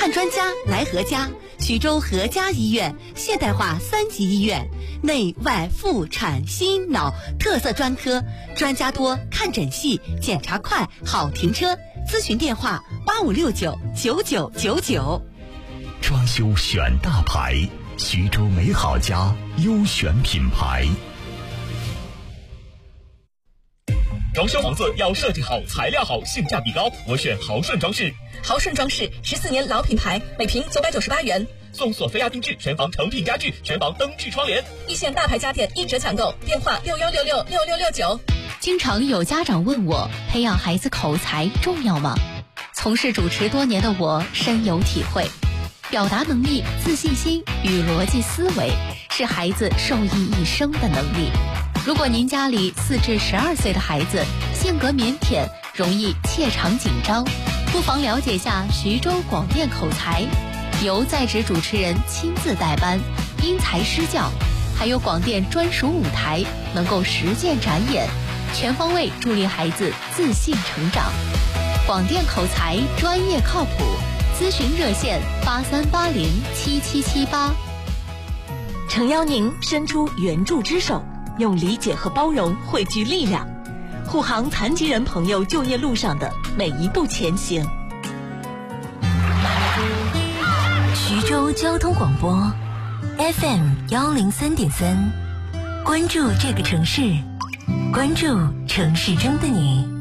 看专家来何家，徐州何家医院现代化3级医院，内外妇产心脑特色专科，专家多，看诊细，检查快，好停车。咨询电话85699999。 装修选大牌，徐州美好家优选品牌。 装修房子要设计好、材料好、性价比高，我选豪顺装饰。 豪顺装饰14年老品牌，每平998元， 送索菲亚定制全房成品家具、全房灯具窗帘。 一线大牌家电1折抢购，电话61666669。 经常有家长问我，培养孩子口才重要吗？从事主持多年的我深有体会，表达能力、自信心与逻辑思维是孩子受益一生的能力。如果您家里4至12岁的孩子性格腼腆，容易怯场紧张，不妨了解下徐州广电口才，由在职主持人亲自带班，因材施教，还有广电专属舞台，能够实践展演，全方位助力孩子自信成长。广电口才专业靠谱，咨询热线83807778。 诚邀您伸出援助之手，用理解和包容汇聚力量，护航残疾人朋友就业路上的每一步前行。 徐州交通广播 FM103.3，关注这个城市，关注城市中的你。